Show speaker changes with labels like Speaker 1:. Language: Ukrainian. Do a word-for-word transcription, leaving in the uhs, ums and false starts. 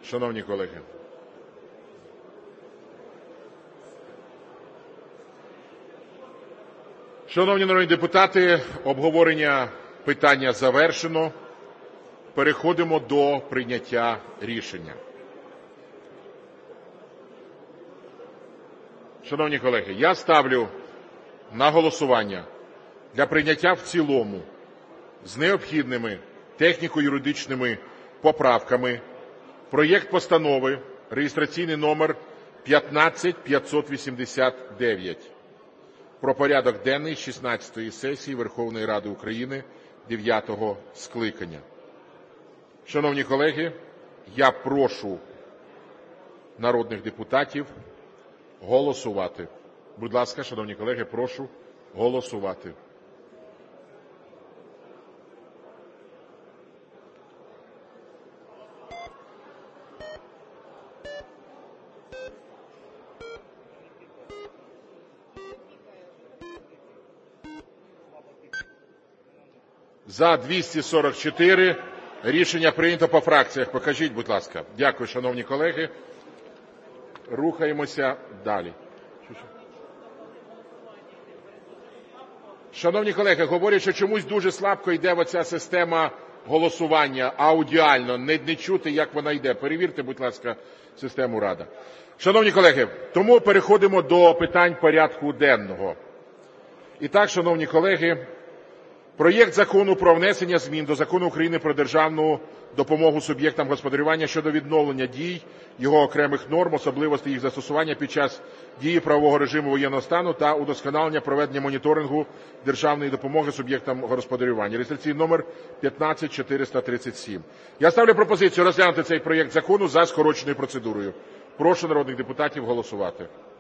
Speaker 1: Шановні колеги, шановні народні депутати, обговорення питання завершено. Переходимо до прийняття рішення. Шановні колеги, я ставлю на голосування для прийняття в цілому з необхідними техніко-юридичними поправками проєкт Постанови реєстраційний номер п'ятнадцять п'ятсот вісімдесят дев'ять про порядок денний шістнадцятої сесії Верховної Ради України дев'ятого скликання. Шановні колеги, я прошу народних депутатів голосувати. Будь ласка, шановні колеги, прошу голосувати. За двісті сорок чотири. Рішення прийнято. По фракціях покажіть, будь ласка. Дякую, шановні колеги. Рухаємося далі. Шановні колеги, говорять, що чомусь дуже слабко йде оця система голосування аудіально. Не, не чути, як вона йде. Перевірте, будь ласка, систему Рада. Шановні колеги, тому переходимо до питань порядку денного. І так, шановні колеги, проєкт Закону про внесення змін до Закону України "Про державну допомогу суб'єктам господарювання" щодо відновлення дій його окремих норм, особливостей їх застосування під час дії правового режиму воєнного стану та удосконалення проведення моніторингу державної допомоги суб'єктам господарювання (реєстраційний номер п'ятнадцять чотириста тридцять сім). Я ставлю пропозицію розглянути цей проєкт закону за скороченою процедурою. Прошу народних депутатів голосувати.